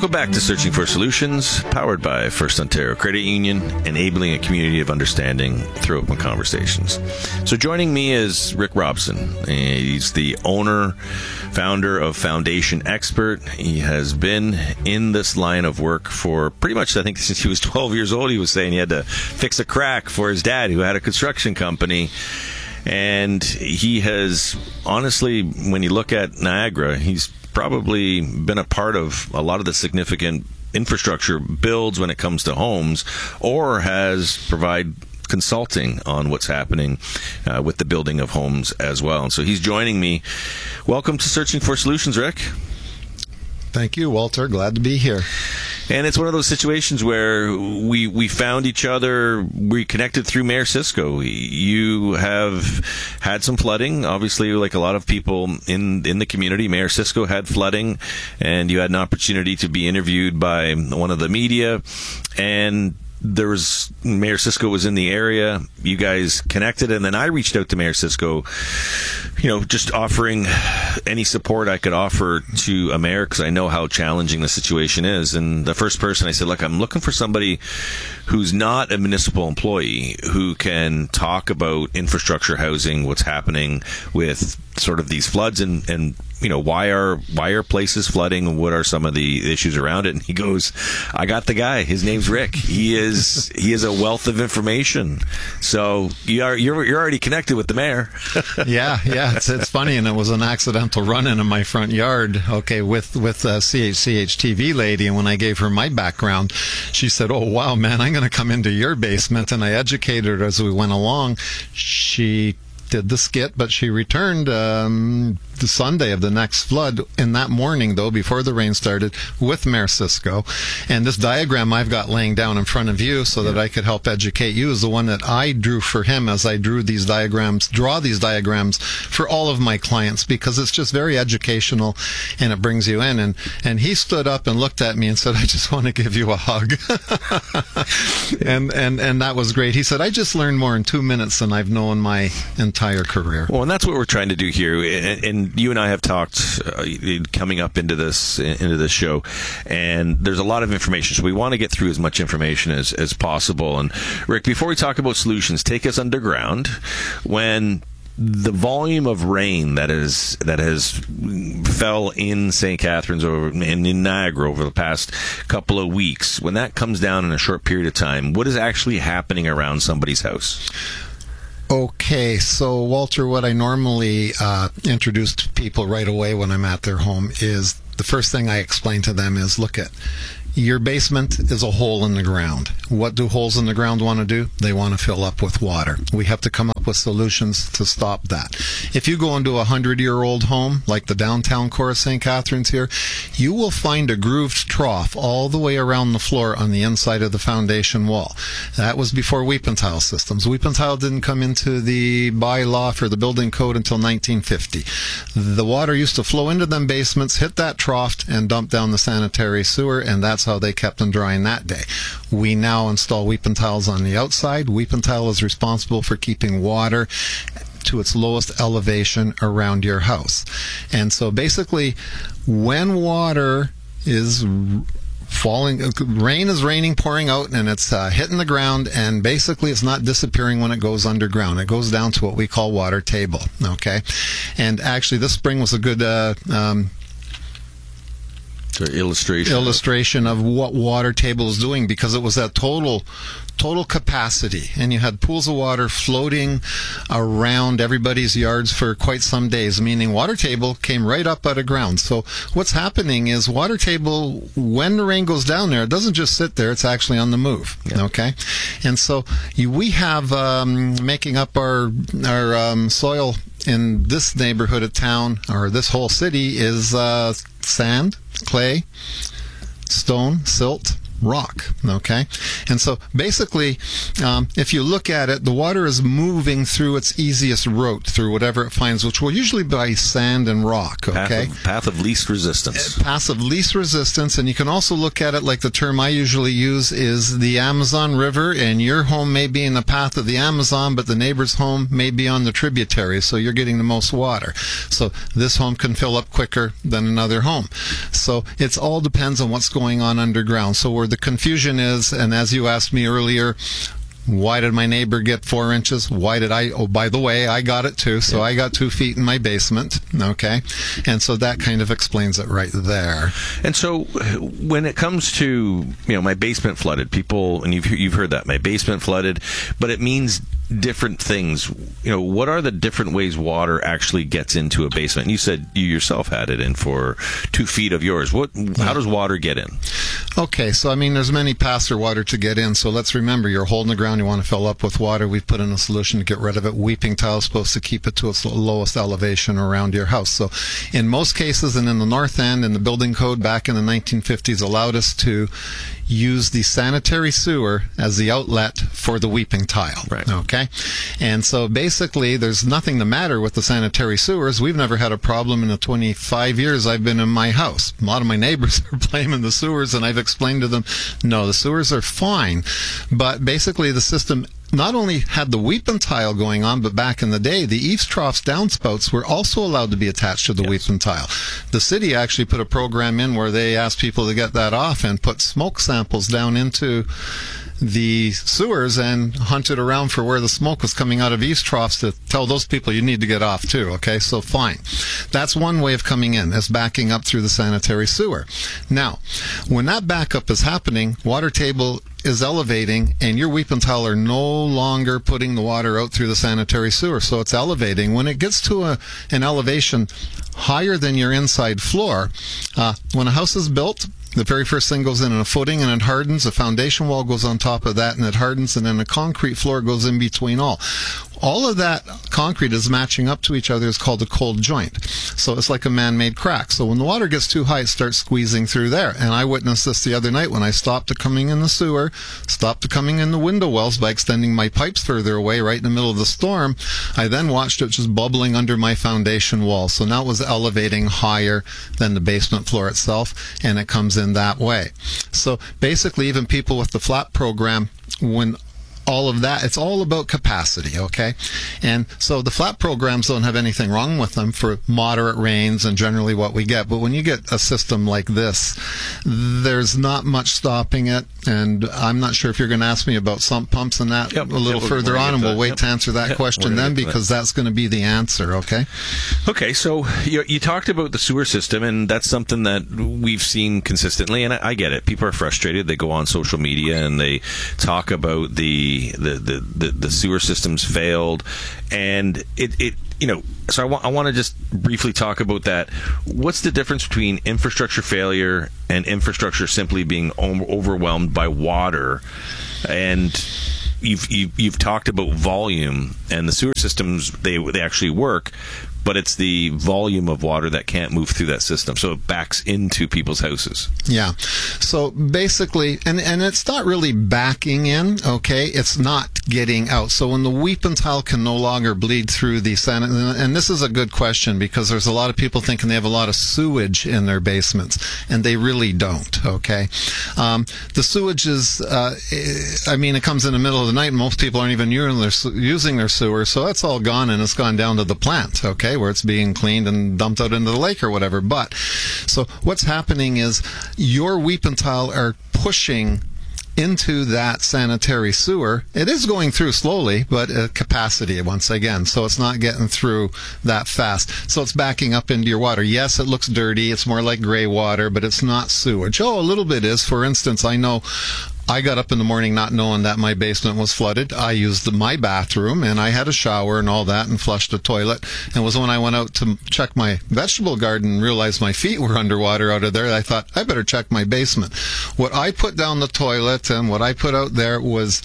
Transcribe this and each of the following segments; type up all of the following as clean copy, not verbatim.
Welcome back to Searching for Solutions, powered by First Ontario Credit Union, enabling a community of understanding through open conversations. So joining me is Rick Robson. He's the owner, founder of Foundation Expert. He has been in this line of work for pretty much, I think, since he was 12 years old. He was saying he had to fix a crack for his dad, who had a construction company. And he has, honestly, when you look at Niagara, he's probably been a part of a lot of the significant infrastructure builds when it comes to homes, or has provided consulting on what's happening with the building of homes as well. And so he's joining me. Welcome to Searching for Solutions, Rick. Thank you, Walter. Glad to be here. And it's one of those situations where we found each other. We connected through Mayor Cisco. You have had some flooding, obviously, like a lot of people in the community. Mayor Cisco had flooding, and you had an opportunity to be interviewed by one of the media. And Mayor Cisco was in the area. You guys connected, and then I reached out to Mayor Cisco, just offering any support I could offer to a mayor, because I know how challenging the situation is. And the first person I said, look, I'm looking for somebody who's not a municipal employee, who can talk about infrastructure, housing, what's happening with sort of these floods, and why are places flooding, what are some of the issues around it. And he goes, I got the guy. His name's Rick. He is a wealth of information. So you're already connected with the mayor. Yeah. It's funny, and it was an accidental run-in my front yard. Okay, with CHCH TV lady, and when I gave her my background, she said, "Oh wow, man, I'm going to come into your basement," and I educated her as we went along. She did the skit, but she returned the Sunday of the next flood. In that morning, though, before the rain started, with Mayor Cisco. And this diagram I've got laying down in front of you so that I could help educate you is the one that I drew for him as I draw these diagrams for all of my clients, because it's just very educational and it brings you in. And he stood up and looked at me and said, I just want to give you a hug. and that was great. He said, I just learned more in 2 minutes than I've known my entire career. Well, and that's what we're trying to do here. And you and I have talked coming up into this show, and there's a lot of information, so we want to get through as much information as possible. And Rick, before we talk about solutions, take us underground. When the volume of rain that has fell in St. Catharines and in Niagara over the past couple of weeks, when that comes down in a short period of time, what is actually happening around somebody's house? Okay, so Walter, what I normally introduce to people right away when I'm at their home is the first thing I explain to them is, look at your basement is a hole in the ground. What do holes in the ground want to do? They want to fill up with water. We have to come up with solutions to stop that. If you go into a 100-year-old home, like the downtown core of St. Catharines here, you will find a grooved trough all the way around the floor on the inside of the foundation wall. That was before weep and tile systems. Weep and tile didn't come into the bylaw for the building code until 1950. The water used to flow into them basements, hit that trough, and dump down the sanitary sewer, and that's how they kept them drying that day. We now install weep and tiles on the outside. Weep and tile is responsible for keeping water to its lowest elevation around your house. And so basically, when water is falling, rain is raining, pouring out, and it's hitting the ground, and basically it's not disappearing when it goes underground. It goes down to what we call water table. Okay, and actually this spring was a good illustration of what water table is doing, because it was at total capacity, and you had pools of water floating around everybody's yards for quite some days, meaning water table came right up out of ground. So what's happening is water table, when the rain goes down there, it doesn't just sit there, it's actually on the move. Yeah. Okay, and so we have making up our soil in this neighborhood of town, or this whole city, is sand, clay, stone, silt, rock. Okay, and so basically, if you look at it, the water is moving through its easiest route through whatever it finds, which will usually be sand and rock. Okay, path of least resistance. Path of least resistance, and you can also look at it like the term I usually use is the Amazon River, and your home may be in the path of the Amazon, but the neighbor's home may be on the tributary, so you're getting the most water. So this home can fill up quicker than another home. So it all depends on what's going on underground. So where the confusion is, and as you asked me earlier, why did my neighbor get 4 inches? Why did I? Oh, by the way, I got it too. So I got 2 feet in my basement. Okay. And so that kind of explains it right there. And so when it comes to, my basement flooded, people, and you've heard that, my basement flooded, but it means different things. What are the different ways water actually gets into a basement? And you said you yourself had it in for 2 feet of yours. How does water get in? Okay, so there's many paths for water to get in. So let's remember, you're a hole in the ground, you want to fill up with water. We've put in a solution to get rid of it. Weeping tile is supposed to keep it to its lowest elevation around your house. So in most cases, and in the North End, in the building code back in the 1950s, allowed us to use the sanitary sewer as the outlet for the weeping tile. Right. Okay? And so basically, there's nothing the matter with the sanitary sewers. We've never had a problem in the 25 years I've been in my house. A lot of my neighbors are blaming the sewers, and I've explained to them, no, the sewers are fine. But basically, the system not only had the weeping tile going on, but back in the day, the eaves troughs downspouts were also allowed to be attached to the weeping tile. The city actually put a program in where they asked people to get that off and put smoke samples down into the sewers and hunted around for where the smoke was coming out of eaves troughs to tell those people you need to get off too. Okay, so fine. That's one way of coming in, is backing up through the sanitary sewer. Now, when that backup is happening, water table is elevating, and your weeping tile are no longer putting the water out through the sanitary sewer, so it's elevating. When it gets to an elevation higher than your inside floor, when a house is built, the very first thing goes in a footing, and it hardens. A foundation wall goes on top of that, and it hardens, and then a concrete floor goes in between all. All of that concrete is matching up to each other. It's called a cold joint. So it's like a man-made crack. So when the water gets too high, it starts squeezing through there. And I witnessed this the other night when I stopped it coming in the sewer, stopped it coming in the window wells by extending my pipes further away right in the middle of the storm. I then watched it just bubbling under my foundation wall. So now it was elevating higher than the basement floor itself, and it comes in that way. So basically, even people with the flat program, when all of that, it's all about capacity, okay? And so the flat programs don't have anything wrong with them for moderate rains and generally what we get. But when you get a system like this, there's not much stopping it. And I'm not sure if you're going to ask me about sump pumps and that a little further on, and we'll wait to answer that question then, because that's going to be the answer, okay? Okay, so you talked about the sewer system, and that's something that we've seen consistently, and I get it. People are frustrated. They go on social media and they talk about the sewer systems failed, and it so I want to just briefly talk about that. What's the difference between infrastructure failure and infrastructure simply being overwhelmed by water? And you've talked about volume, and the sewer systems, they actually work, but it's the volume of water that can't move through that system, so it backs into people's houses. Yeah. So basically, and it's not really backing in, okay? It's not getting out. So when the weeping tile can no longer bleed through the and this is a good question, because there's a lot of people thinking they have a lot of sewage in their basements, and they really don't, okay? The sewage is, it comes in the middle of the night, and most people aren't even using their sewer, so it's all gone, and it's gone down to the plant, okay, where it's being cleaned and dumped out into the lake or whatever. But so what's happening is your weeping tile are pushing into that sanitary sewer. It is going through slowly, but at capacity once again, so it's not getting through that fast. So it's backing up into your water. Yes, it looks dirty. It's more like gray water, but it's not sewage. Oh, a little bit is. For instance, I know I got up in the morning not knowing that my basement was flooded. I used my bathroom, and I had a shower and all that, and flushed the toilet. And it was when I went out to check my vegetable garden and realized my feet were underwater out of there, I thought, I better check my basement. What I put down the toilet and what I put out there was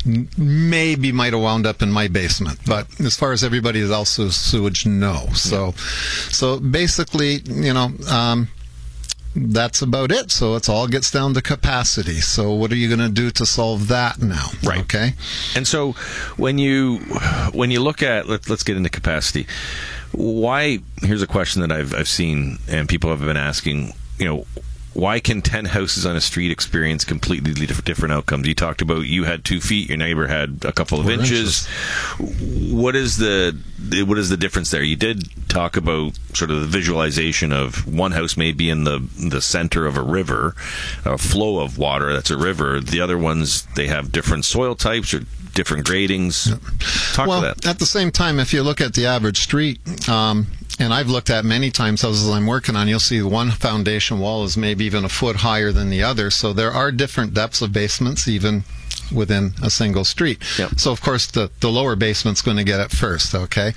maybe might have wound up in my basement. But as far as everybody else's sewage, no. So basically, that's about it. So it all gets down to capacity. So what are you going to do to solve that now? Right. Okay. And so when you look at, let's get into capacity. Why? Here's a question that I've seen and people have been asking. Why can 10 houses on a street experience completely different outcomes? You talked about you had 2 feet, your neighbor had a couple of inches. What is the difference there? You did talk about sort of the visualization of one house may be in the center of a river, a flow of water that's a river. The other ones, they have different soil types or different gradings. Talk to that. At the same time, if you look at the average street, and I've looked at many times houses I'm working on, you'll see one foundation wall is maybe even a foot higher than the other. So there are different depths of basements even within a single street. Yep. So of course the lower basement's going to get it first, okay?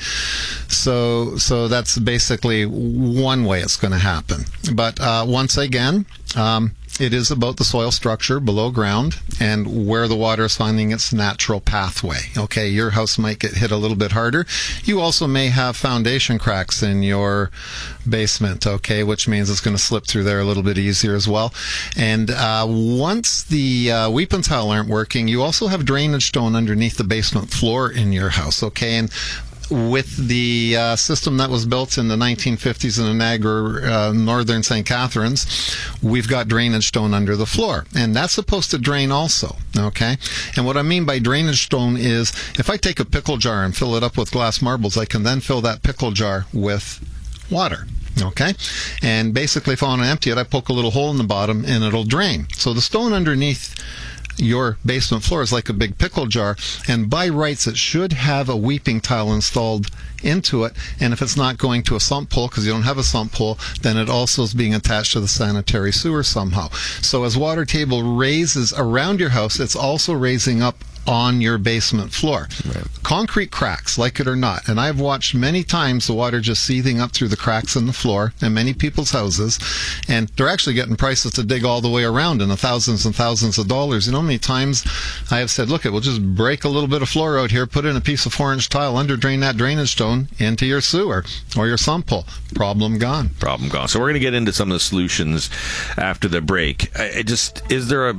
So that's basically one way it's going to happen. But once again, it is about the soil structure below ground and where the water is finding its natural pathway. Okay, your house might get hit a little bit harder. You also may have foundation cracks in your basement, okay, which means it's going to slip through there a little bit easier as well. And once the weep and tile aren't working, you also have drainage stone underneath the basement floor in your house, okay? And with the system that was built in the 1950s in Niagara, northern St. Catharines, we've got drainage stone under the floor. And that's supposed to drain also, okay? And what I mean by drainage stone is if I take a pickle jar and fill it up with glass marbles, I can then fill that pickle jar with water. Okay? And basically, if I want to empty it, I poke a little hole in the bottom and it'll drain. So the stone underneath your basement floor is like a big pickle jar, and by rights it should have a weeping tile installed into it. And if it's not going to a sump pole because you don't have a sump pole, then it also is being attached to the sanitary sewer somehow. So as water table raises around your house, it's also raising up on your basement floor. Right. Concrete cracks, like it or not. And I've watched many times the water just seething up through the cracks in the floor in many people's houses. And they're actually getting prices to dig all the way around in the thousands and thousands of dollars. You know how many times I have said, look, we'll just break a little bit of floor out here, put in a piece of 4-inch tile, under drain that drainage stone into your sewer or your sump hole. Problem gone. Problem gone. So we're going to get into some of the solutions after the break. Is there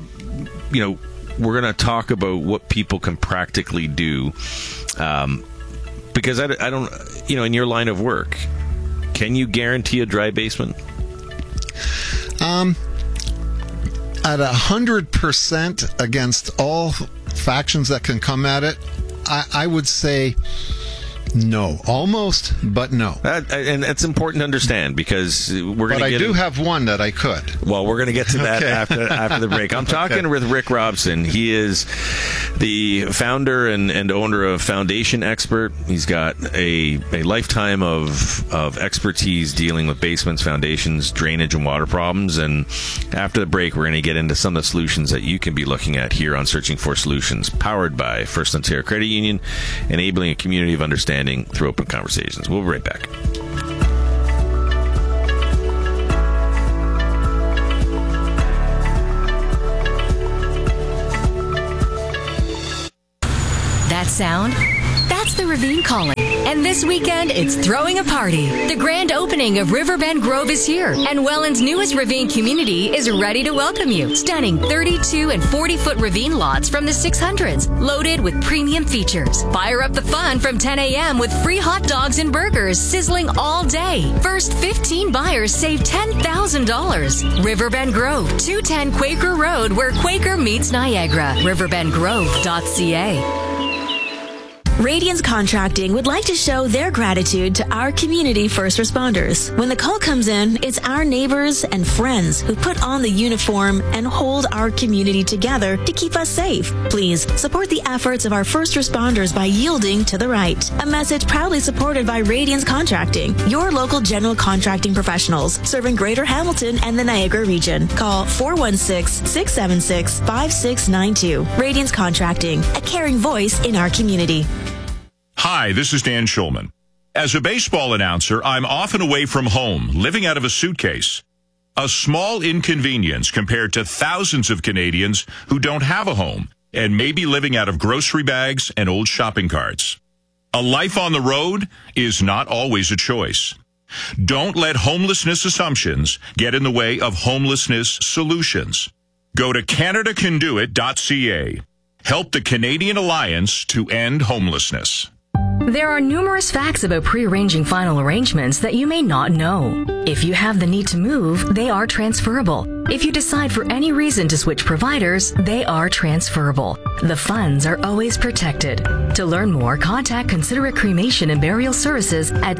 we're going to talk about what people can practically do, because I don't, in your line of work, can you guarantee a dry basement? At 100% against all factions that can come at it, I would say no. Almost, but no. And it's important to understand because we're going to But I do have one that I could. Well, we're going to get to that after the break. I'm talking with Rick Robson. He is the founder and owner of Foundation Expert. He's got a lifetime of expertise dealing with basements, foundations, drainage, and water problems. And after the break, we're going to get into some of the solutions that you can be looking at here on Searching for Solutions, powered by First Ontario Credit Union, enabling a community of understanding through open conversations. We'll be right back. That sound? That's the Ravine calling. And this weekend, it's throwing a party. The grand opening of Riverbend Grove is here, and Welland's newest Ravine community is ready to welcome you. Stunning 32 and 40-foot Ravine lots from the 600s, loaded with premium features. Fire up the fun from 10 a.m. with free hot dogs and burgers sizzling all day. First 15 buyers save $10,000. Riverbend Grove, 210 Quaker Road, where Quaker meets Niagara. riverbendgrove.ca. Radiance Contracting would like to show their gratitude to our community first responders. When the call comes in, it's our neighbors and friends who put on the uniform and hold our community together to keep us safe. Please support the efforts of our first responders by yielding to the right. A message proudly supported by Radiance Contracting, your local general contracting professionals serving Greater Hamilton and the Niagara region. Call 416-676-5692. Radiance Contracting, a caring voice in our community. Hi, this is Dan Schulman. As a baseball announcer, I'm often away from home, living out of a suitcase. A small inconvenience compared to thousands of Canadians who don't have a home and may be living out of grocery bags and old shopping carts. A life on the road is not always a choice. Don't let homelessness assumptions get in the way of homelessness solutions. Go to CanadaCanDoIt.ca. Help the Canadian Alliance to end homelessness. There are numerous facts about pre-arranging final arrangements that you may not know. If you have the need to move, they are transferable. If you decide for any reason to switch providers, they are transferable. The funds are always protected. To learn more, contact Considerate Cremation and Burial Services at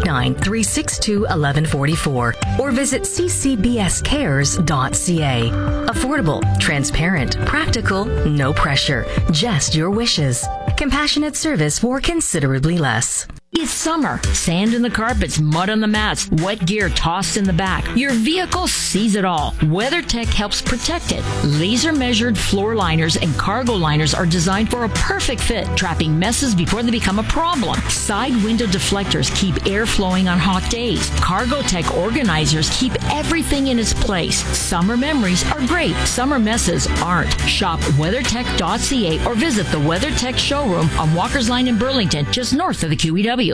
289-362-1144 or visit ccbscares.ca. Affordable, transparent, practical, no pressure, just your wishes. Compassionate service for considerably less. It's summer. Sand in the carpets, mud on the mats, wet gear tossed in the back. Your vehicle sees it all. WeatherTech helps protect it. Laser-measured floor liners and cargo liners are designed for a perfect fit, trapping messes before they become a problem. Side window deflectors keep air flowing on hot days. CargoTech organizers keep everything in its place. Summer memories are great. Summer messes aren't. Shop WeatherTech.ca or visit the WeatherTech showroom on Walker's Line in Burlington, just north of the QEW.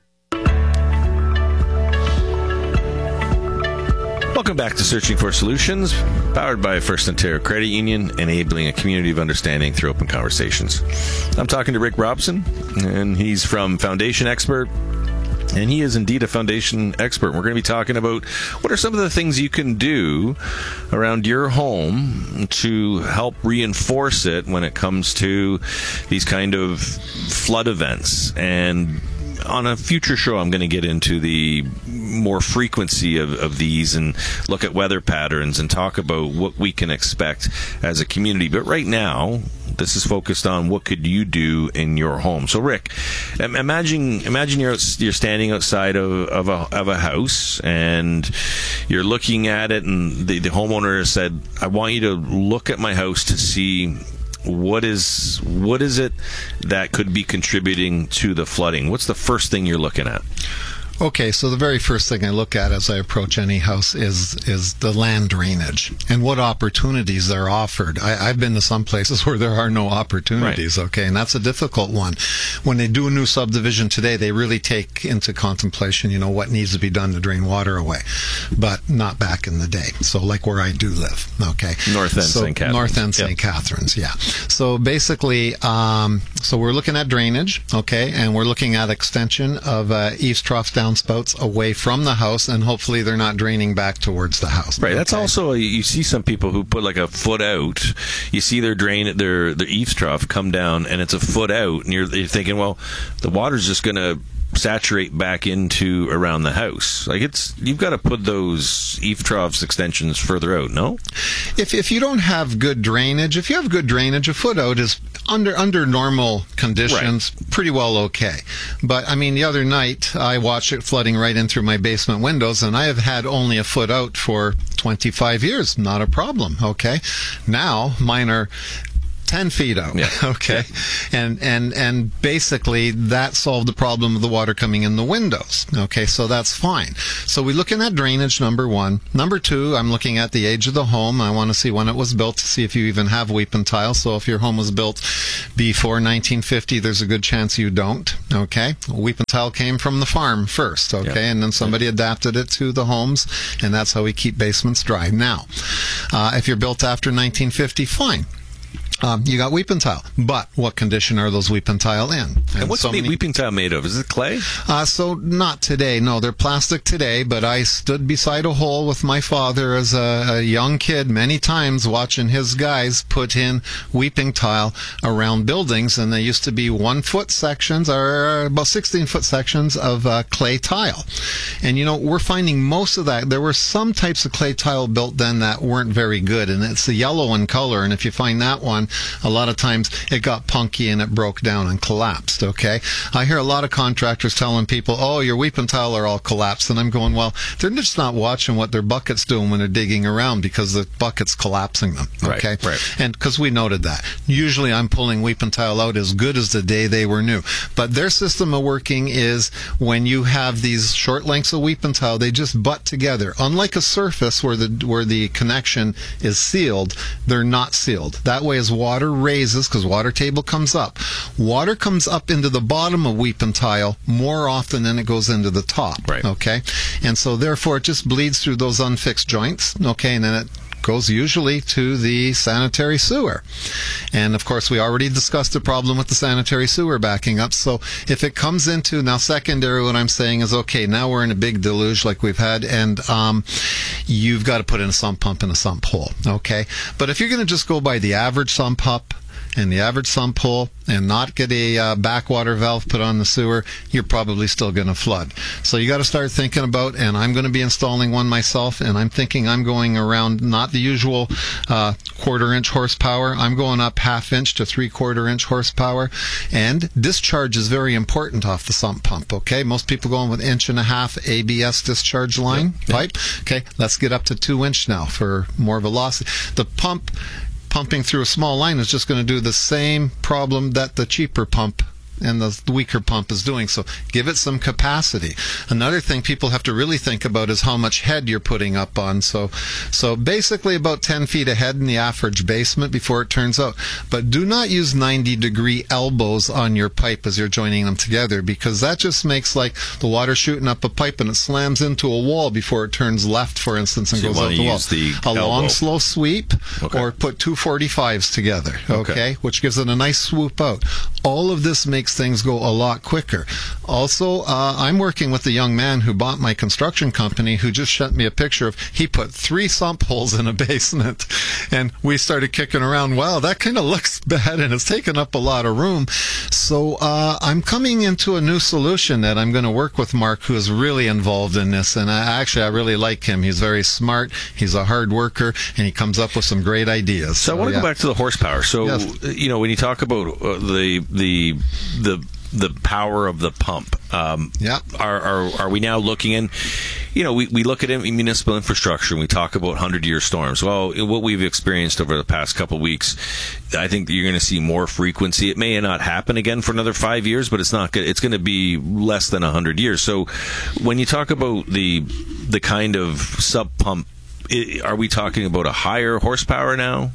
Welcome back to Searching for Solutions, powered by First Ontario Credit Union, enabling a community of understanding through open conversations. I'm talking to Rick Robson, and he's from Foundation Expert, and he is indeed a foundation expert. We're going to be talking about what are some of the things you can do around your home to help reinforce it when it comes to these kind of flood events. And on a future show, I'm going to get into the more frequency of these and look at weather patterns and talk about what we can expect as a community. But right now, this is focused on what could you do in your home. So, Rick, imagine you're standing outside of a house and you're looking at it, and the homeowner has said, "I want you to look at my house to see what is it that could be contributing to the flooding." What's the first thing you're looking at? Okay, so the very first thing I look at as I approach any house is the land drainage and what opportunities are offered. I've been to some places where there are no opportunities, right. Okay, and that's a difficult one. When they do a new subdivision today, they really take into contemplation, what needs to be done to drain water away, but not back in the day. So like where I do live, okay? North End St. Catharines. North End St. Catharines, yeah. So basically, so we're looking at drainage, okay, and we're looking at extension of eaves troughs, downspouts away from the house, and hopefully they're not draining back towards the house. Right. Okay? That's also, you see some people who put like a foot out. You see their eaves trough come down, and it's a foot out, and you're thinking, well, the water's just going to saturate back into around the house. Like you've got to put those eave troughs extensions further out, no? If you don't have good drainage, if you have good drainage, a foot out is under normal conditions, right, pretty well okay. But I mean, the other night I watched it flooding right in through my basement windows, and I have had only a foot out for 25 years. Not a problem, okay? Now mine are 10 feet out. Yeah. Okay. Yeah. And basically that solved the problem of the water coming in the windows. Okay. So that's fine. So we're looking at drainage, number one. Number two, I'm looking at the age of the home. I want to see when it was built to see if you even have weeping tile. So if your home was built before 1950, there's a good chance you don't. Okay. Weeping tile came from the farm first. Okay. Yeah. And then somebody adapted it to the homes, and that's how we keep basements dry. Now, if you're built after 1950, fine. You got weeping tile, but what condition are those weeping tile in? And what's weeping tile made of? Is it clay? So not today. No, they're plastic today, but I stood beside a hole with my father as a young kid many times watching his guys put in weeping tile around buildings, and they used to be 1 foot sections or about 16-foot sections of clay tile. And we're finding most of that. There were some types of clay tile built then that weren't very good, and it's the yellow in color, and if you find that one, a lot of times it got punky and it broke down and collapsed, okay? I hear a lot of contractors telling people, oh, your weeping tile are all collapsed, and I'm going, well, they're just not watching what their bucket's doing when they're digging around because the bucket's collapsing them, okay? Right. And because we noted that. Usually I'm pulling weeping tile out as good as the day they were new. But their system of working is when you have these short lengths of weeping tile, they just butt together. Unlike a surface where the connection is sealed, they're not sealed. That way way, as water raises, because water table comes up, water comes up into the bottom of weep and tile more often than it goes into the top. Right. Okay? And so therefore it just bleeds through those unfixed joints. Okay? And then it goes usually to the sanitary sewer. And of course, we already discussed the problem with the sanitary sewer backing up. So if it comes into, now secondary, what I'm saying is, okay, now we're in a big deluge like we've had, and you've got to put in a sump pump in a sump hole. Okay? But if you're going to just go by the average sump pump and the average sump hole and not get a backwater valve put on the sewer, you're probably still going to flood. So you got to start thinking about, and I'm going to be installing one myself, and I'm thinking I'm going around not the usual 1/4 inch horsepower. I'm going up 1/2 inch to 3/4 inch horsepower. And discharge is very important off the sump pump. Okay, most people going with 1.5 inch ABS discharge line pipe. Okay, let's get up to 2 inch now for more velocity. The pump pumping through a small line is just going to do the same problem that the cheaper pump and the weaker pump is doing. So give it some capacity. Another thing people have to really think about is how much head you're putting up on. So basically about 10 feet of head in the average basement before it turns out. But do not use 90-degree elbows on your pipe as you're joining them together, because that just makes like the water shooting up a pipe and it slams into a wall before it turns left, for instance, and So you goes out wanna the wall. use the long, elbow. slow sweep, Okay. or put two 45s together, Okay. which gives it a nice swoop out. All of this makes things go a lot quicker. Also, I'm working with a young man who bought my construction company, who just sent me a picture of, he put 3 sump holes in a basement, and we started kicking around, wow, that kind of looks bad and it's taken up a lot of room. So I'm coming into a new solution that I'm going to work with Mark, who is really involved in this, and I really like him. He's very smart, he's a hard worker, and he comes up with some great ideas. So I want to go back to the horsepower. So, Yes. when you talk about the power of the pump, are we now looking in? We look at municipal infrastructure and we talk about 100-year storms. Well, what we've experienced over the past couple of weeks, I think that you're going to see more frequency. It may not happen again for another 5 years, but it's not good. It's going to be less than 100 years. So when you talk about the kind of sub pump, are we talking about a higher horsepower now?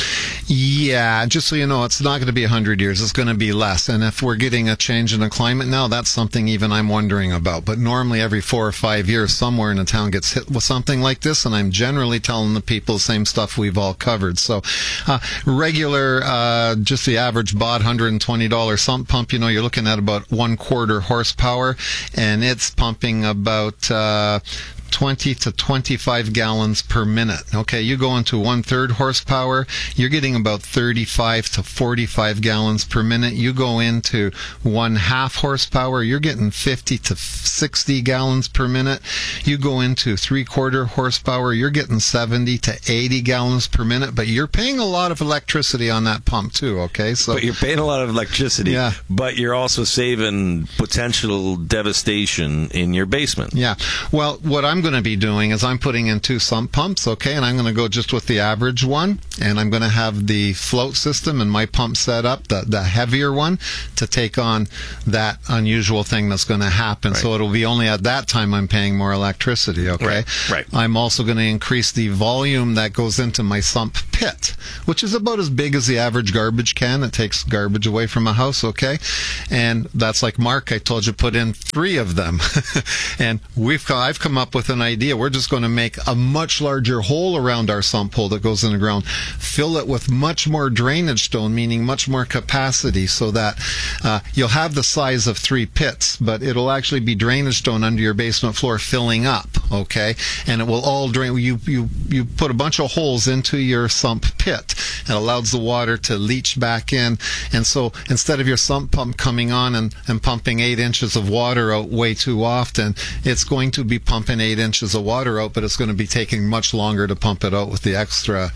Yeah, just so you know, it's not going to be 100 years. It's going to be less. And if we're getting a change in the climate now, that's something even I'm wondering about. But normally every 4 or 5 years, somewhere in the town gets hit with something like this. And I'm generally telling the people the same stuff we've all covered. So regular, just the average bought $120 sump pump, you're looking at about 1/4 horsepower. And it's pumping about 20 to 25 gallons per minute. Okay, you go into 1/3 horsepower, you're getting about 35 to 45 gallons per minute. You go into 1/2 horsepower, you're getting 50 to 60 gallons per minute. You go into 3/4 horsepower, you're getting 70 to 80 gallons per minute, but you're paying a lot of electricity on that pump too, okay? So But you're paying a lot of electricity, Yeah. but you're also saving potential devastation in your basement. Yeah. Well, what I'm going to be doing is I'm putting in 2 sump pumps, okay, and I'm going to go just with the average one, and I'm going to have the float system and my pump set up, the heavier one, to take on that unusual thing that's going to happen. Right. So it'll be only at that time I'm paying more electricity, okay? Right. I'm also going to increase the volume that goes into my sump pit, which is about as big as the average garbage can that takes garbage away from a house, okay? And that's like Mark, I told you, put in 3 of them. And I've come up with an idea. We're just going to make a much larger hole around our sump hole that goes in the ground, fill it with much more drainage stone, meaning much more capacity, so that you'll have the size of 3 pits, but it'll actually be drainage stone under your basement floor filling up, okay? And it will all drain. You put a bunch of holes into your sump pit. It allows the water to leach back in. And so instead of your sump pump coming on and pumping 8 inches of water out way too often, it's going to be pumping 8 inches of water out, but it's going to be taking much longer to pump it out with the extra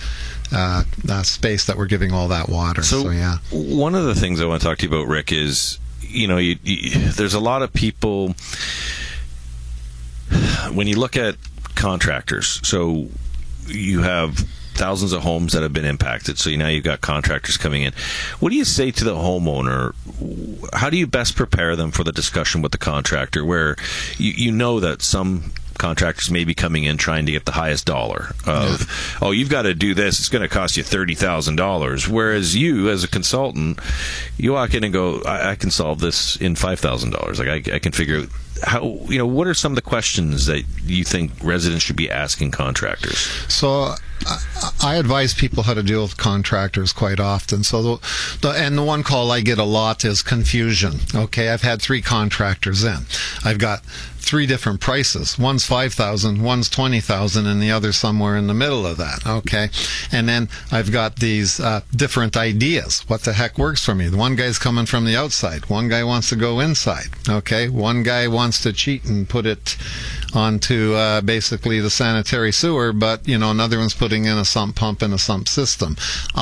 space that we're giving all that water. So yeah. One of the things I want to talk to you about, Rick, is there's a lot of people, when you look at contractors, so you have thousands of homes that have been impacted, so now you've got contractors coming in. What do you say to the homeowner? How do you best prepare them for the discussion with the contractor, where you know that some subcontractors may be coming in trying to get the highest dollar of, oh, you've got to do this. It's going to cost you $30,000. Whereas you, as a consultant, you walk in and go, I can solve this in $5,000. Like I can figure out how, what are some of the questions that you think residents should be asking contractors? So I advise people how to deal with contractors quite often. So the one call I get a lot is confusion. Okay, I've had 3 contractors in. I've got 3 different prices. One's $5,000, one's $20,000, and the other somewhere in the middle of that. Okay, and then I've got these different ideas. What the heck works for me? One guy's coming from the outside. One guy wants to go inside. Okay, one guy wants to cheat and put it onto basically the sanitary sewer, but another one's putting in a sump pump and a sump system.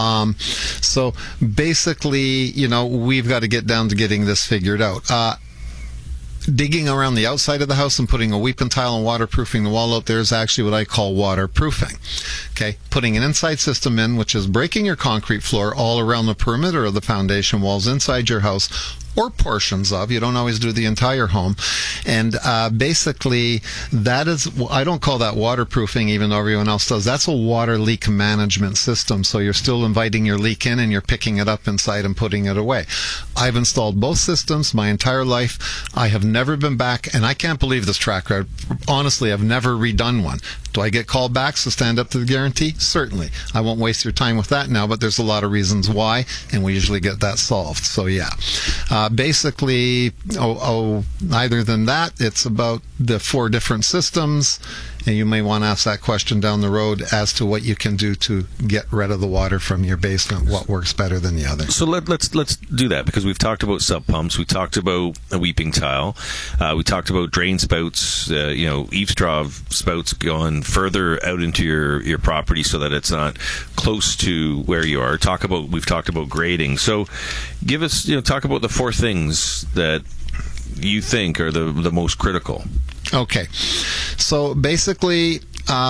So basically, we've got to get down to getting this figured out. Digging around the outside of the house and putting a weeping tile and waterproofing the wall out there is actually what I call waterproofing. Okay, putting an inside system in, which is breaking your concrete floor all around the perimeter of the foundation walls inside your house, or portions of. You don't always do the entire home. And basically, that is, I don't call that waterproofing, even though everyone else does. That's a water leak management system. So you're still inviting your leak in and you're picking it up inside and putting it away. I've installed both systems my entire life. I have never been back, and I can't believe this track record. Honestly, I've never redone one. Do I get callbacks to stand up to the guarantee? Certainly. I won't waste your time with that now, but there's a lot of reasons why, and we usually get that solved. So yeah. Basically, other than that, it's about the 4 different systems, and you may want to ask that question down the road as to what you can do to get rid of the water from your basement, what works better than the other. So let's do that, because we've talked about sub pumps, we talked about a weeping tile, we talked about drain spouts, eaves trough spouts going further out into your property so that it's not close to where you are. We've talked about grading. So give us, talk about the 4 things that you think are the most critical. Okay, so basically,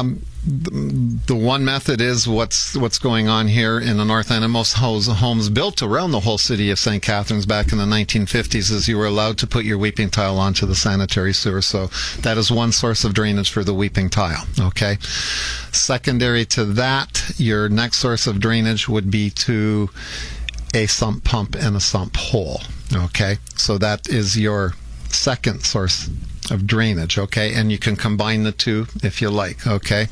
the one method is what's going on here in the North End, and most homes built around the whole city of St. Catharines back in the 1950s, is you were allowed to put your weeping tile onto the sanitary sewer. So that is one source of drainage for the weeping tile. Okay, secondary to that, your next source of drainage would be to a sump pump and a sump hole. Okay, so that is your second source of drainage. Okay, and you can combine the 2 if you like. Okay,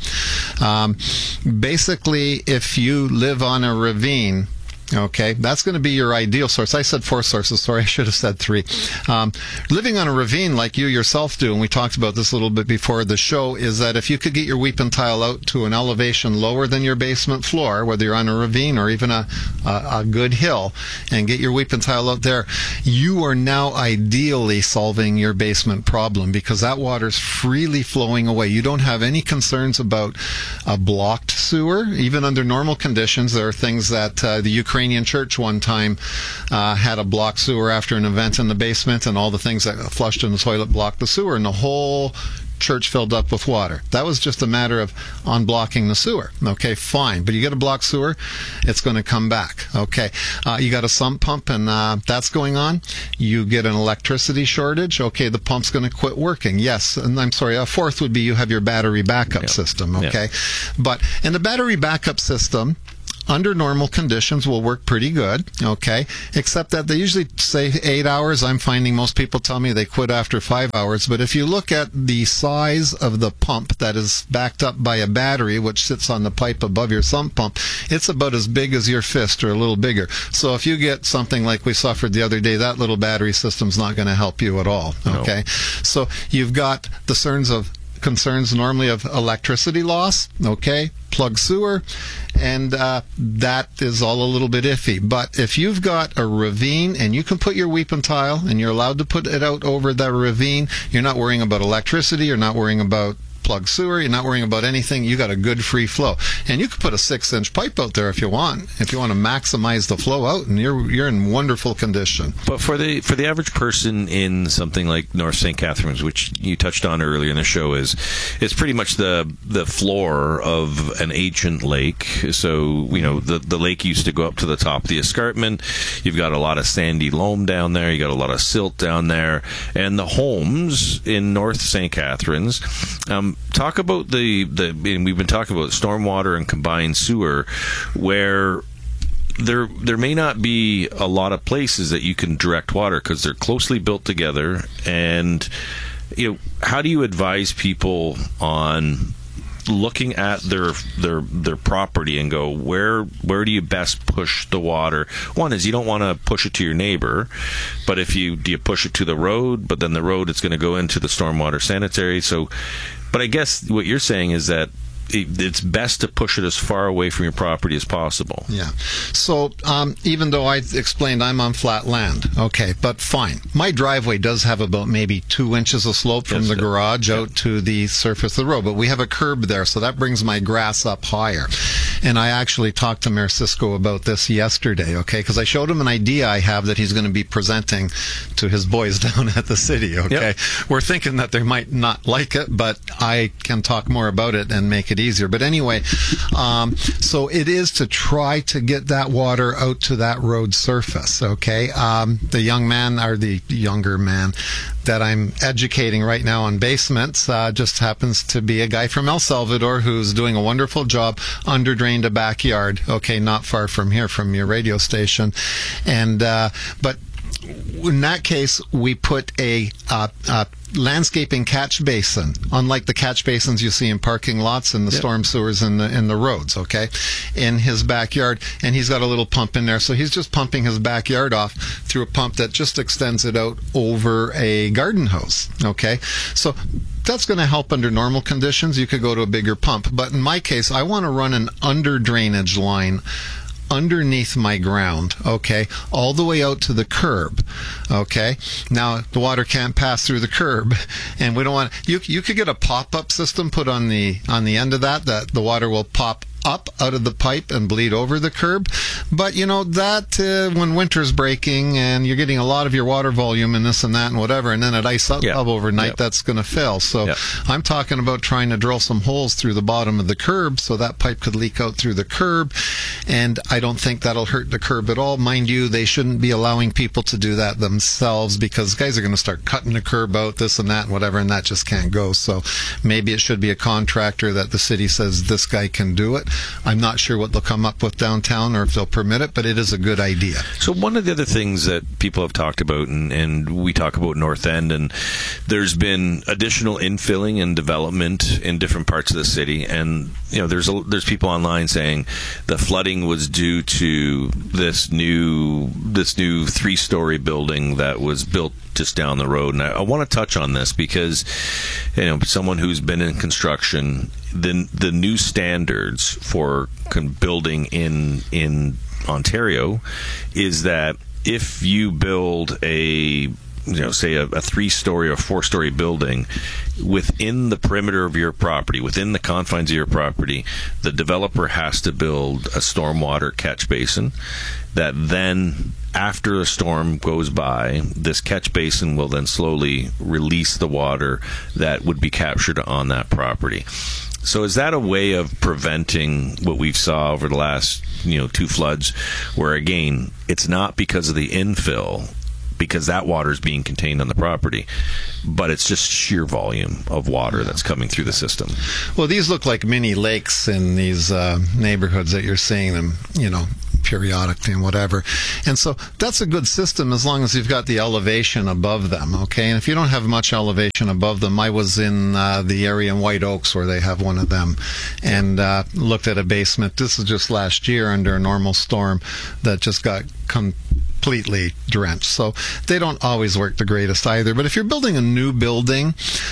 basically, if you live on a ravine, okay, that's going to be your ideal source. I said 4 sources. Sorry, I should have said 3. Living on a ravine like you yourself do, and we talked about this a little bit before the show, is that if you could get your weeping tile out to an elevation lower than your basement floor, whether you're on a ravine or even a good hill, and get your weeping tile out there, you are now ideally solving your basement problem, because that water's freely flowing away. You don't have any concerns about a blocked sewer. Even under normal conditions, there are things that the Ukrainian church one time had a blocked sewer after an event in the basement, and all the things that flushed in the toilet blocked the sewer, and the whole church filled up with water. That was just a matter of unblocking the sewer. Okay, fine. But you get a blocked sewer, it's going to come back. Okay, you got a sump pump, and that's going on. You get an electricity shortage. Okay, the pump's going to quit working. Yes, and I'm sorry, a 4th would be you have your battery backup system. Okay, but in the battery backup system, under normal conditions, will work pretty good, okay, except that they usually say 8 hours. I'm finding most people tell me they quit after 5 hours. But if you look at the size of the pump that is backed up by a battery, which sits on the pipe above your sump pump, it's about as big as your fist or a little bigger. So if you get something like we suffered the other day, that little battery system's not going to help you at all, okay? No. So you've got the concerns normally of electricity loss, okay, plug sewer, and that is all a little bit iffy. But if you've got a ravine and you can put your weeping tile and you're allowed to put it out over the ravine, you're not worrying about electricity, you're not worrying about plug sewer. You're not worrying about anything. You got a good free flow. And you could put a 6-inch pipe out there if you want to maximize the flow out, and you're in wonderful condition. But for the average person in something like North St. Catharines, which you touched on earlier in the show, is pretty much the floor of an ancient lake. So, the lake used to go up to the top of the escarpment. You've got a lot of sandy loam down there. You got a lot of silt down there. And the homes in North St. Catharines, talk about and we've been talking about stormwater and combined sewer, where there may not be a lot of places that you can direct water because they're closely built together. And how do you advise people on looking at their property and go, where do you best push the water? One is you don't want to push it to your neighbor, but do you push it to the road? But then the road, it's going to go into the stormwater sanitary. So, but I guess what you're saying is that it's best to push it as far away from your property as possible. Yeah. So even though I explained I'm on flat land, okay, but fine. My driveway does have about maybe 2 inches of slope from the garage out to the surface of the road, but we have a curb there, so that brings my grass up higher. And I actually talked to Mayor Cisco about this yesterday, okay, because I showed him an idea I have that he's going to be presenting to his boys down at the city, okay? Yep. We're thinking that they might not like it, but I can talk more about it and make it easier. But anyway, so it is to try to get that water out to that road surface, okay? The younger man that I'm educating right now on basements just happens to be a guy from El Salvador who's doing a wonderful job, under-drained a backyard, okay, not far from here, from your radio station. And but in that case, we put a landscaping catch basin, unlike the catch basins you see in parking lots and the storm sewers in the roads, okay, in his backyard. And he's got a little pump in there, so he's just pumping his backyard off through a pump that just extends it out over a garden hose, okay? So that's going to help under normal conditions. You could go to a bigger pump. But in my case, I want to run an under drainage line underneath my ground, okay, all the way out to the curb, okay. Now the water can't pass through the curb, and we don't want you could get a pop-up system put on the end of that the water will pop up out of the pipe and bleed over the curb. But that when winter's breaking and you're getting a lot of your water volume and this and that and whatever, and then it ice up overnight, that's going to fail. So I'm talking about trying to drill some holes through the bottom of the curb so that pipe could leak out through the curb, and I don't think that'll hurt the curb at all. Mind you, they shouldn't be allowing people to do that themselves, because guys are going to start cutting the curb out, this and that and whatever, and that just can't go. So maybe it should be a contractor that the city says this guy can do it. I'm not sure what they'll come up with downtown or if they'll permit it, but it is a good idea. So one of the other things that people have talked about, and we talk about North End, and there's been additional infilling and development in different parts of the city, and there's people online saying the flooding was due to this new 3-story building that was built just down the road. And I want to touch on this because someone who's been in construction, the new standards for building in Ontario is that if you build say a 3-story or 4-story building within the perimeter of your property, within the confines of your property, the developer has to build a stormwater catch basin that then, after a storm goes by, this catch basin will then slowly release the water that would be captured on that property. So is that a way of preventing what we've saw over the last 2 floods, where again, it's not because of the infill, because that water is being contained on the property, but it's just sheer volume of water that's coming through the system? Well, these look like mini lakes in these neighborhoods that you're seeing them, periodically and whatever. And so that's a good system as long as you've got the elevation above them, okay? And if you don't have much elevation above them, I was in the area in White Oaks where they have one of them, and looked at a basement. This is just last year under a normal storm that just got completely drenched. So they don't always work the greatest either. But if you're building a new building,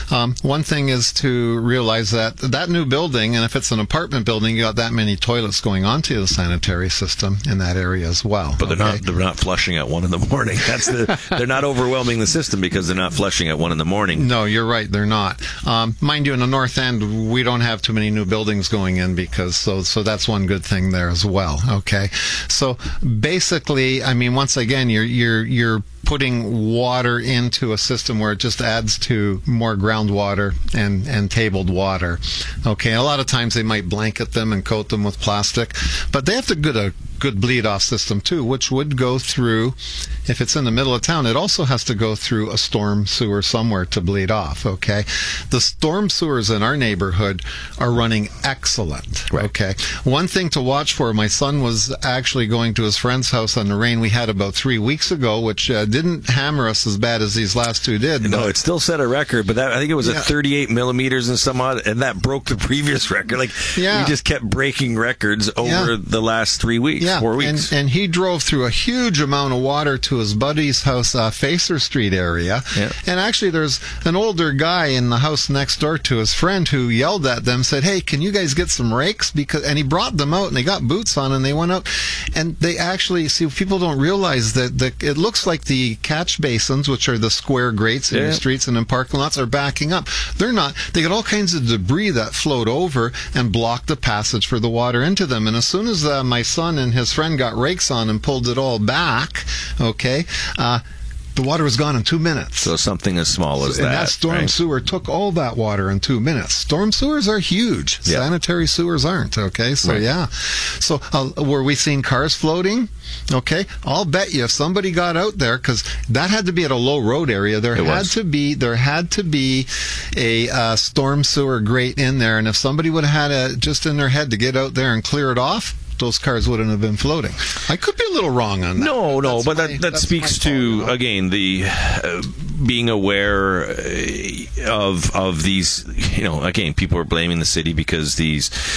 one thing is to realize that new building, and if it's an apartment building, you got that many toilets going onto the sanitary system in that area as well. But they're not flushing at 1 a.m. They're not overwhelming the system because they're not flushing at 1 a.m. No, you're right. They're not. Mind you, in the North End, we don't have too many new buildings going in because so that's one good thing there as well. Okay, so basically, I mean, once again, you're putting water into a system where it just adds to more groundwater and tabled water. Okay, a lot of times they might blanket them and coat them with plastic, but they have to get a good bleed-off system too, which would go through, if it's in the middle of town, it also has to go through a storm sewer somewhere to bleed off, okay? The storm sewers in our neighborhood are running excellent, right. Okay? One thing to watch for, my son was actually going to his friend's house on the rain we had about 3 weeks ago, which didn't hammer us as bad as these last two did. No, it still set a record, but I think it was at 38 millimeters and some odd, and that broke the previous record. We just kept breaking records over the last 3 weeks. 4 weeks. And he drove through a huge amount of water to his buddy's house, Facer Street area. Yeah. And actually, there's an older guy in the house next door to his friend who yelled at them, said, "Hey, can you guys get some rakes?" And he brought them out, and they got boots on, and they went out. And they actually, see, people don't realize that it looks like the catch basins, which are the square grates in the streets and in parking lots, are backing up. They're not. They got all kinds of debris that float over and block the passage for the water into them. And as soon as my son and his friend got rakes on and pulled it all back, okay, the water was gone in 2 minutes. So something as small as that. And that storm sewer took all that water in 2 minutes. Storm sewers are huge. Yeah. Sanitary sewers aren't, okay? So, So, were we seeing cars floating? Okay, I'll bet you if somebody got out there, because that had to be at a low road area, there had to be a storm sewer grate in there, and if somebody would have had it just in their head to get out there and clear it off, those cars wouldn't have been floating. I could be a little wrong on that. No, but that speaks to, again, the being aware of these. Again, people are blaming the city because the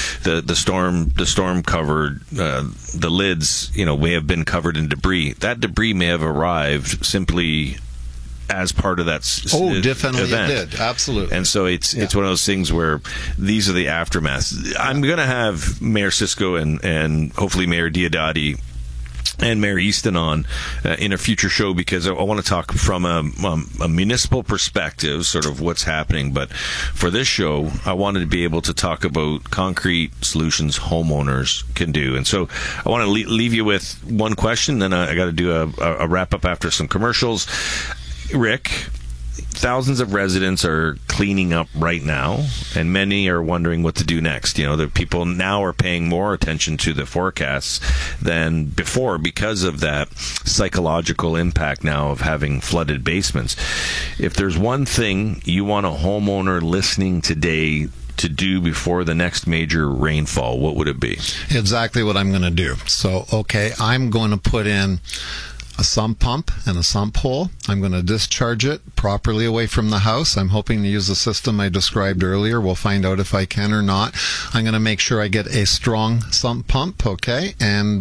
storm covered the lids. May have been covered in debris. That debris may have arrived simply as part of that definitely event. It did. Absolutely. And so it's one of those things where these are the aftermaths. I'm going to have Mayor Cisco and hopefully Mayor Diodati and Mayor Easton on in a future show, because I want to talk from a municipal perspective, sort of what's happening. But for this show, I wanted to be able to talk about concrete solutions homeowners can do. And so I want to leave you with one question, then I got to do a wrap-up after some commercials. Rick, thousands of residents are cleaning up right now, and many are wondering what to do next. The people now are paying more attention to the forecasts than before because of that psychological impact now of having flooded basements. If there's one thing you want a homeowner listening today to do before the next major rainfall, what would it be? Exactly what I'm going to do. So, I'm going to put in a sump pump and a sump hole. I'm going to discharge it properly away from the house. I'm hoping to use the system I described earlier. We'll find out if I can or not. I'm going to make sure I get a strong sump pump, and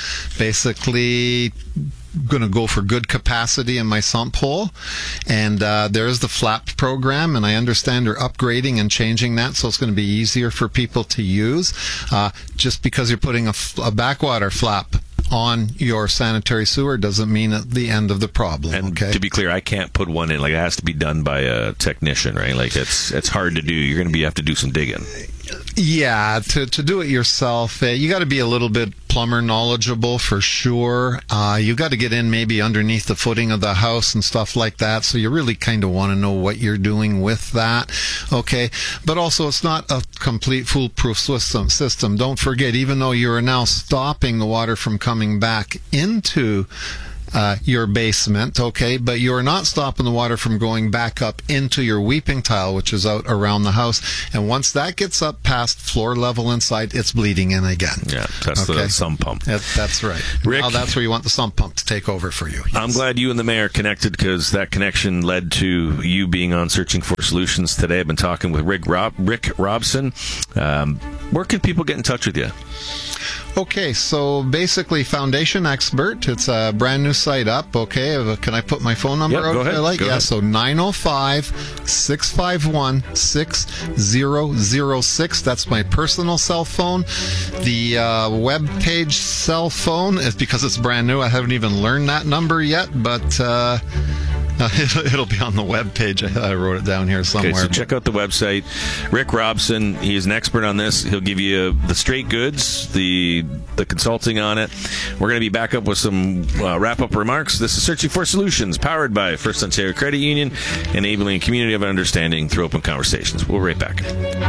basically going to go for good capacity in my sump hole. And there's the FLAP program, and I understand they're upgrading and changing that, so it's going to be easier for people to use. Just because you're putting a backwater flap on your sanitary sewer doesn't mean at the end of the problem. And to be clear, I can't put one in. It has to be done by a technician, right? It's hard to do. You're going to have to do some digging. Yeah, to do it yourself, you got to be a little bit plumber knowledgeable for sure. You got to get in maybe underneath the footing of the house and stuff like that. So you really kind of want to know what you're doing with that. Okay, but also it's not a complete foolproof system. Don't forget, even though you are now stopping the water from coming back into your basement, but you're not stopping the water from going back up into your weeping tile, which is out around the house. And once that gets up past floor level inside, it's bleeding in again. Yeah, that's the sump pump. That's right. Rick, now that's where you want the sump pump to take over for you. Yes. I'm glad you and the mayor connected, because that connection led to you being on Searching for Solutions today. I've been talking with Rick Robson. Where can people get in touch with you? Okay, so basically Foundation Expert. It's a brand new site up. Okay, can I put my phone number Yep, out? go ahead. Go ahead. So 905-651-6006. That's my personal cell phone. The web page cell phone is because it's brand new. I haven't even learned that number yet, but it'll be on the web page. I wrote it down here somewhere. Okay, so check out the website. Rick Robson, he's an expert on this. He'll give you the straight goods, the consulting on it. We're going to be back up with some wrap-up remarks. This is Searching for Solutions, powered by First Ontario Credit Union, enabling a community of understanding through open conversations. We'll be right back.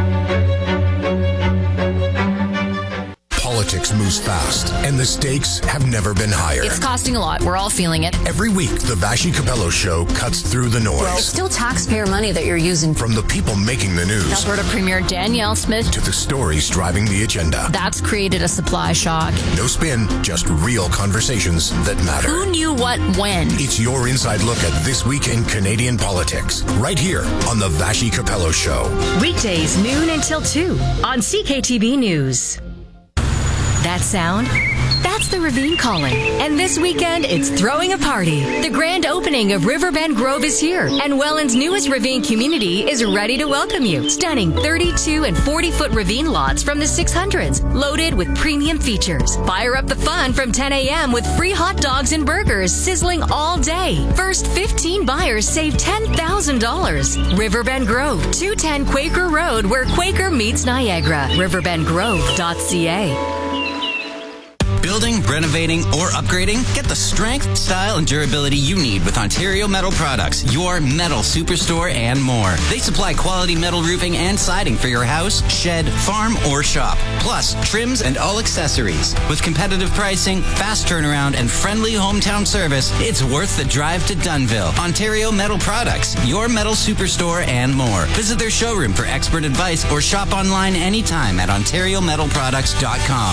Politics moves fast, and the stakes have never been higher. It's costing a lot. We're all feeling it. Every week, the Vashi Capello Show cuts through the noise. It's still taxpayer money that you're using. From the people making the news Alberta Premier Danielle Smith to the stories driving the agenda. That's created a supply shock. No spin, just real conversations that matter. Who knew what when? It's your inside look at this week in Canadian politics, right here on the Vashi Capello Show. Weekdays, noon until 2 on CKTB News. That sound? That's the Ravine calling. And this weekend, it's throwing a party. The grand opening of Riverbend Grove is here, and Welland's newest Ravine community is ready to welcome you. Stunning 32 and 40-foot Ravine lots from the 600s, loaded with premium features. Fire up the fun from 10 a.m. with free hot dogs and burgers sizzling all day. First 15 buyers save $10,000. Riverbend Grove, 210 Quaker Road, where Quaker meets Niagara. riverbendgrove.ca. Building, renovating, or upgrading? Get the strength, style, and durability you need with Ontario Metal Products, your metal superstore and more. They supply quality metal roofing and siding for your house, shed, farm, or shop. Plus, trims and all accessories. With competitive pricing, fast turnaround, and friendly hometown service, it's worth the drive to Dunnville. Ontario Metal Products, your metal superstore and more. Visit their showroom for expert advice or shop online anytime at OntarioMetalProducts.com.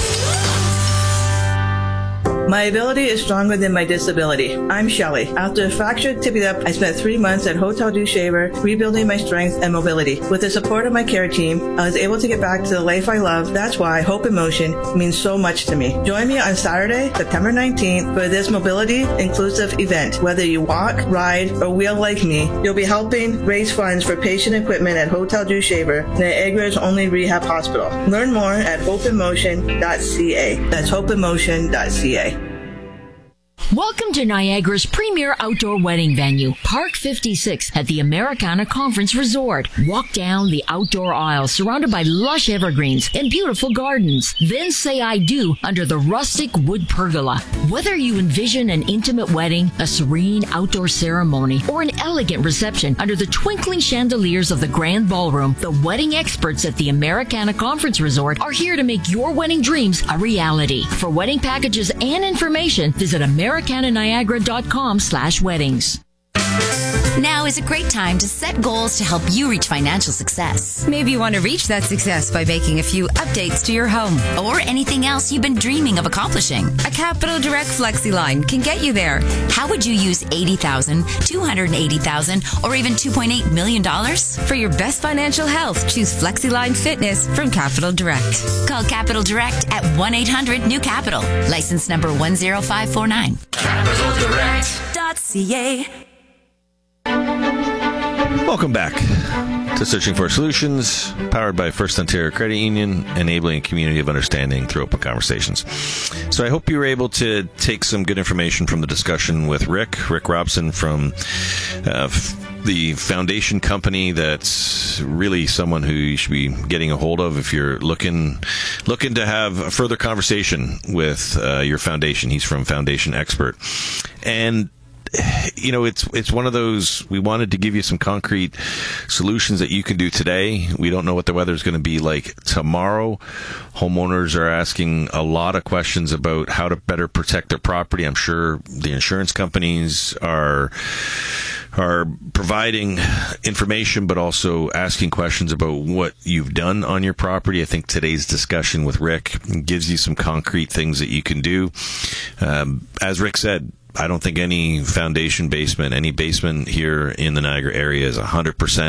My ability is stronger than my disability. I'm Shelley. After a fractured tibia, I spent 3 months at Hotel du Shaver rebuilding my strength and mobility. With the support of my care team, I was able to get back to the life I love. That's why Hope in Motion means so much to me. Join me on Saturday, September 19th for this mobility inclusive event. Whether you walk, ride, or wheel like me, you'll be helping raise funds for patient equipment at Hotel du Shaver, Niagara's only rehab hospital. Learn more at hopeinmotion.ca. That's hopeinmotion.ca. Welcome to Niagara's premier outdoor wedding venue, Park 56 at the Americana Conference Resort. Walk down the outdoor aisle surrounded by lush evergreens and beautiful gardens. Then say I do under the rustic wood pergola. Whether you envision an intimate wedding, a serene outdoor ceremony, or an elegant reception under the twinkling chandeliers of the Grand Ballroom, the wedding experts at the Americana Conference Resort are here to make your wedding dreams a reality. For wedding packages and information, visit americananiagara.com/weddings. Now is a great time to set goals to help you reach financial success. Maybe you want to reach that success by making a few updates to your home. Or anything else you've been dreaming of accomplishing. A Capital Direct FlexiLine can get you there. How would you use $80,000, $280,000, or even $2.8 million? For your best financial health, choose FlexiLine Fitness from Capital Direct. Call Capital Direct at 1-800-NEW-CAPITAL. License number 10549. CapitalDirect.ca. Welcome back to Searching for Solutions, powered by First Ontario Credit Union, enabling a community of understanding through open conversations. So I hope you were able to take some good information from the discussion with Rick Robson from the foundation company. That's really someone who you should be getting a hold of if you're looking to have a further conversation with your foundation. He's from Foundation Expert. And you know, it's one of those, we wanted to give you some concrete solutions that you can do today. We don't know what the weather is going to be like tomorrow. Homeowners are asking a lot of questions about how to better protect their property. I'm sure the insurance companies are providing information, but also asking questions about what you've done on your property. I think today's discussion with Rick gives you some concrete things that you can do. As Rick said, I don't think any foundation basement, any basement here in the Niagara area is 100%